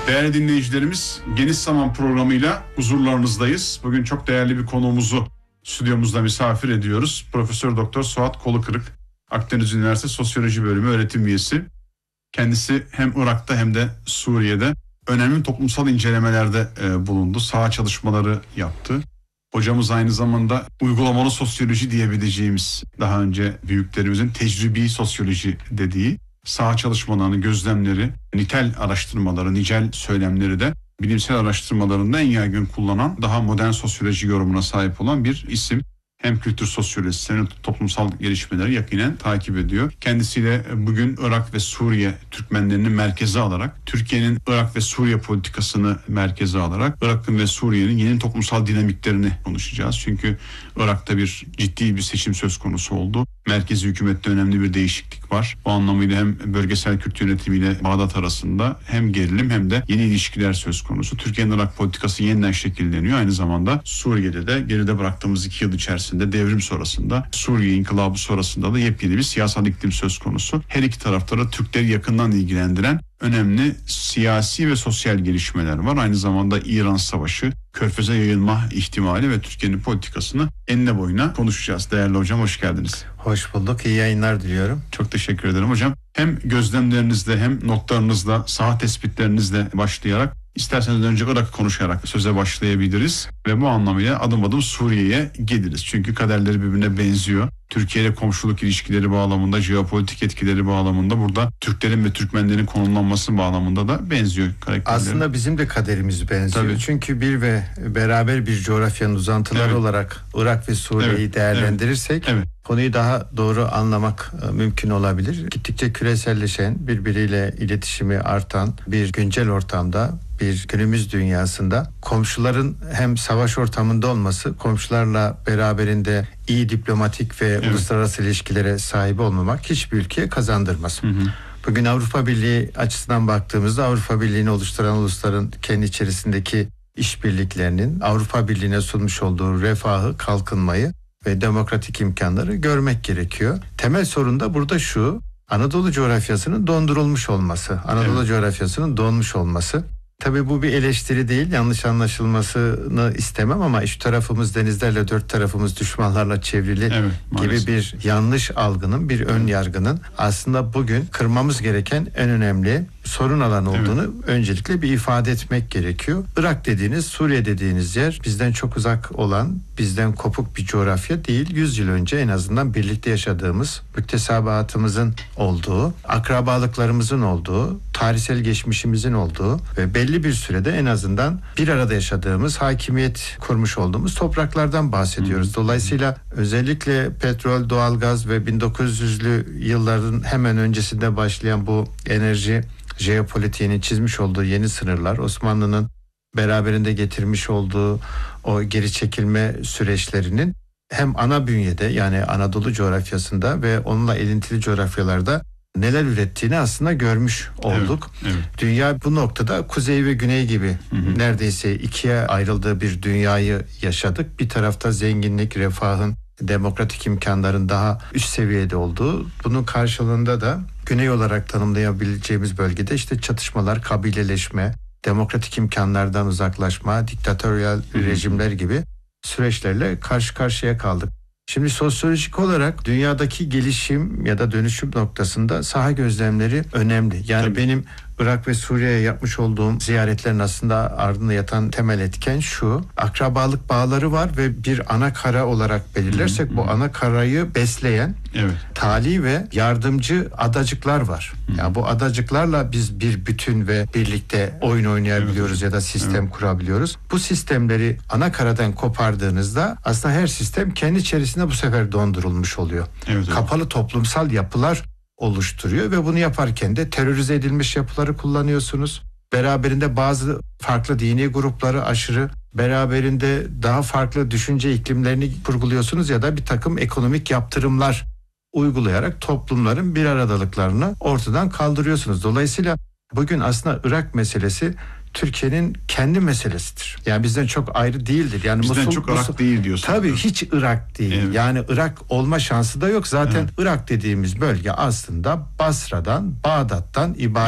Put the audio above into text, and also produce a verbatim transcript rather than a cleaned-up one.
Değerli dinleyicilerimiz, Geniş Zaman programıyla huzurlarınızdayız. Bugün çok değerli bir konuğumuzu stüdyomuzda misafir ediyoruz. Profesör Doktor Suat Kolukırık, Akdeniz Üniversitesi Sosyoloji Bölümü öğretim üyesi. Kendisi hem Irak'ta hem de Suriye'de önemli toplumsal incelemelerde e, bulundu. Saha çalışmaları yaptı. Hocamız aynı zamanda uygulamalı sosyoloji diyebileceğimiz, daha önce büyüklerimizin tecrübi sosyoloji dediği saha çalışmalarını, gözlemleri, nitel araştırmaları, nicel söylemleri de bilimsel araştırmalarında en yaygın kullanan, daha modern sosyoloji yorumuna sahip olan bir isim. Hem kültür sosyolojisi hem toplumsal gelişmeleri yakinen takip ediyor. Kendisiyle bugün Irak ve Suriye Türkmenlerini merkeze alarak, Türkiye'nin Irak ve Suriye politikasını merkeze alarak, Irak'ın ve Suriye'nin yeni toplumsal dinamiklerini konuşacağız. Çünkü Irak'ta bir ciddi bir seçim söz konusu oldu. Merkezi hükümette önemli bir değişiklik var. Bu anlamıyla hem bölgesel Kürt yönetimiyle Bağdat arasında hem gerilim hem de yeni ilişkiler söz konusu. Türkiye'nin Irak politikası yeniden şekilleniyor. Aynı zamanda Suriye'de de geride bıraktığımız iki yıl içerisinde devrim sonrasında, Suriye inkılabı sonrasında da yepyeni bir siyasal iklim söz konusu. Her iki tarafta da Türkleri yakından ilgilendiren önemli siyasi ve sosyal gelişmeler var. Aynı zamanda İran Savaşı, Körfez'e yayılma ihtimali ve Türkiye'nin politikasını enine boyuna konuşacağız. Değerli hocam, hoş geldiniz. Hoş bulduk. İyi yayınlar diliyorum. Çok teşekkür ederim hocam. Hem gözlemlerinizle hem notlarınızla, saha tespitlerinizle başlayarak, İsterseniz önce Irak'ı konuşarak söze başlayabiliriz ve bu anlamıyla adım adım Suriye'ye geliriz. Çünkü kaderleri birbirine benziyor. Türkiye ile komşuluk ilişkileri bağlamında, jeopolitik etkileri bağlamında, burada Türklerin ve Türkmenlerin konumlanması bağlamında da benziyor karakterleri. Aslında bizim de kaderimiz benziyor. Tabii. Çünkü bir ve beraber bir coğrafyanın uzantıları evet. olarak Irak ve Suriye'yi evet. değerlendirirsek evet. Evet. konuyu daha doğru anlamak mümkün olabilir. Gittikçe küreselleşen, birbiriyle iletişimi artan bir güncel ortamda, bir günümüz dünyasında komşuların hem savaş ortamında olması, komşularla beraberinde iyi diplomatik ve evet. uluslararası ilişkilere sahip olmamak hiçbir ülkeye kazandırmaz. Hı hı. Bugün Avrupa Birliği açısından baktığımızda Avrupa Birliği'ni oluşturan ulusların kendi içerisindeki işbirliklerinin Avrupa Birliği'ne sunmuş olduğu refahı, kalkınmayı ve demokratik imkanları görmek gerekiyor. Temel sorun da burada şu: Anadolu coğrafyasının dondurulmuş olması, Anadolu evet. coğrafyasının donmuş olması. Tabii bu bir eleştiri değil, yanlış anlaşılmasını istemem ama şu tarafımız denizlerle, dört tarafımız düşmanlarla çevrili evet, gibi bir yanlış algının, bir ön yargının aslında bugün kırmamız gereken en önemli sorun alanı olduğunu evet. öncelikle bir ifade etmek gerekiyor. Irak dediğiniz, Suriye dediğiniz yer bizden çok uzak olan, bizden kopuk bir coğrafya değil. yüz yıl önce en azından birlikte yaşadığımız, müktesebatımızın olduğu, akrabalıklarımızın olduğu, tarihsel geçmişimizin olduğu ve belli bir sürede en azından bir arada yaşadığımız, hakimiyet kurmuş olduğumuz topraklardan bahsediyoruz. Dolayısıyla özellikle petrol, doğalgaz ve bin dokuz yüzlü yılların hemen öncesinde başlayan bu enerji jeopolitiğinin çizmiş olduğu yeni sınırlar, Osmanlı'nın beraberinde getirmiş olduğu o geri çekilme süreçlerinin hem ana bünyede, yani Anadolu coğrafyasında ve onunla ilintili coğrafyalarda neler ürettiğini aslında görmüş olduk. Evet, evet. Dünya bu noktada kuzey ve güney gibi hı hı. neredeyse ikiye ayrıldığı bir dünyayı yaşadık. Bir tarafta zenginlik, refahın, demokratik imkanların daha üst seviyede olduğu, bunun karşılığında da güney olarak tanımlayabileceğimiz bölgede işte çatışmalar, kabileleşme, demokratik imkanlardan uzaklaşma, diktatöryal hı hı. rejimler gibi süreçlerle karşı karşıya kaldık. Şimdi sosyolojik olarak dünyadaki gelişim ya da dönüşüm noktasında saha gözlemleri önemli. Yani Tabii. benim Irak ve Suriye'ye yapmış olduğum ziyaretlerin aslında ardında yatan temel etken şu: akrabalık bağları var ve bir ana kara olarak belirlersek hı hı. bu ana karayı besleyen evet. tali ve yardımcı adacıklar var. Hı hı. Yani bu adacıklarla biz bir bütün ve birlikte oyun oynayabiliyoruz evet. ya da sistem evet. kurabiliyoruz. Bu sistemleri ana karadan kopardığınızda aslında her sistem kendi içerisinde bu sefer dondurulmuş oluyor. Evet, Kapalı evet. toplumsal yapılar oluşturuyor ve bunu yaparken de terörize edilmiş yapıları kullanıyorsunuz. Beraberinde bazı farklı dini grupları aşırı, beraberinde daha farklı düşünce iklimlerini kurguluyorsunuz ya da bir takım ekonomik yaptırımlar uygulayarak toplumların bir aradalıklarını ortadan kaldırıyorsunuz. Dolayısıyla bugün aslında Irak meselesi Türkiye'nin kendi meselesidir. Yani bizden çok ayrı değildir. Yani bizden Musul, çok Irak Musul, değil diyorsun. Tabii hiç Irak değil. Evet. Yani Irak olma şansı da yok. Zaten evet. Irak dediğimiz bölge aslında Basra'dan, Bağdat'tan ibaret.